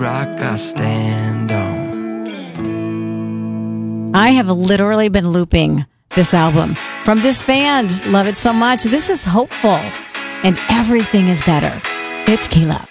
Rock I stand on. I have literally been looping this album from this band. Love it so much. This is hopeful, and everything is better. It's K-Love.